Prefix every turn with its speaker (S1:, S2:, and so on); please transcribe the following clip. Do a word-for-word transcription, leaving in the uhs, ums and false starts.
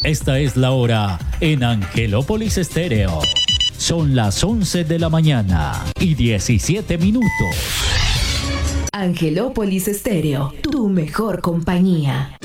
S1: Esta es la hora en Angelópolis Estéreo. Son las once de la mañana y diecisiete minutos.
S2: Angelópolis Estéreo, tu mejor compañía.